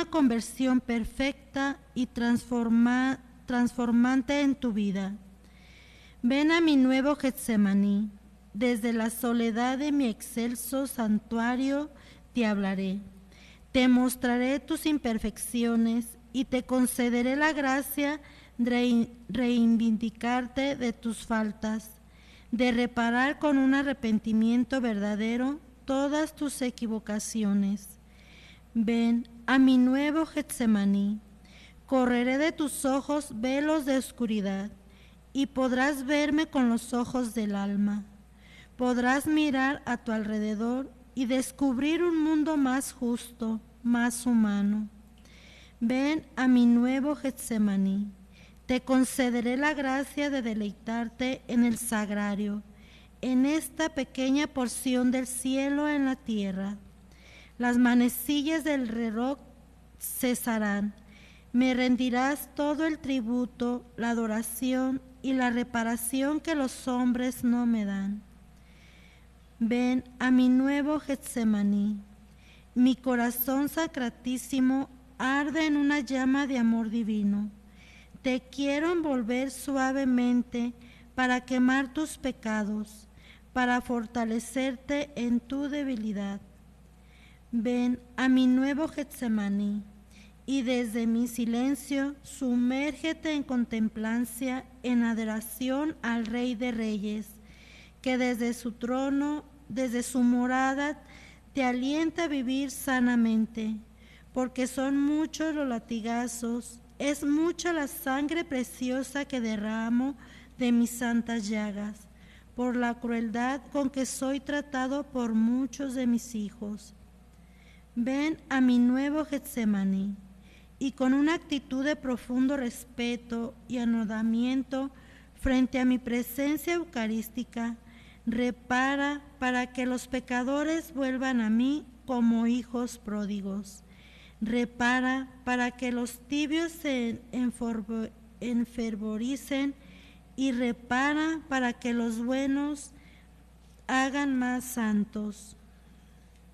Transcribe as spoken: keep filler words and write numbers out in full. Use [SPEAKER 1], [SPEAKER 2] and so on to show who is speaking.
[SPEAKER 1] una conversión perfecta y transforma, transformante en tu vida. Ven a mi nuevo Getsemaní. Desde la soledad de mi excelso santuario te hablaré. Te mostraré tus imperfecciones y te concederé la gracia de reivindicarte de tus faltas, de reparar con un arrepentimiento verdadero todas tus equivocaciones. Ven a mi nuevo Getsemaní. Correré de tus ojos velos de oscuridad y podrás verme con los ojos del alma. Podrás mirar a tu alrededor y descubrir un mundo más justo, más humano. Ven a mi nuevo Getsemaní. Te concederé la gracia de deleitarte en el sagrario, en esta pequeña porción del cielo en la tierra. Las manecillas del reloj cesarán. Me rendirás todo el tributo, la adoración y la reparación que los hombres no me dan. Ven a mi nuevo Getsemaní. Mi corazón sacratísimo arde en una llama de amor divino. Te quiero envolver suavemente para quemar tus pecados, para fortalecerte en tu debilidad. Ven a mi nuevo Getsemaní y desde mi silencio sumérgete en contemplancia, en adoración al Rey de Reyes, que desde su trono, desde su morada, te alienta a vivir sanamente, porque son muchos los latigazos, es mucha la sangre preciosa que derramo de mis santas llagas, por la crueldad con que soy tratado por muchos de mis hijos. Ven a mi nuevo Getsemaní, y con una actitud de profundo respeto y anodamiento frente a mi presencia eucarística, repara para que los pecadores vuelvan a mí como hijos pródigos. Repara para que los tibios se enfervoricen y repara para que los buenos hagan más santos.